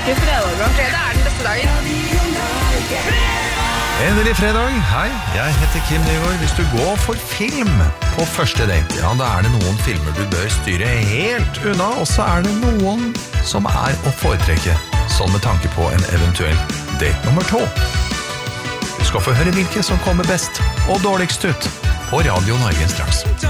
elsker fredager. Fredag den beste dagen. Endelig fredag. Hei, jeg heter Kim Nygaard. Hvis du går for film på første date, ja, da det noen filmer du bør styre helt unna, og så det noen som å foretrekke, sånn med tanke på en eventuell date nummer 2. Du skal få høre hvilke som kommer best og dårligst ut på Radio Norge straks.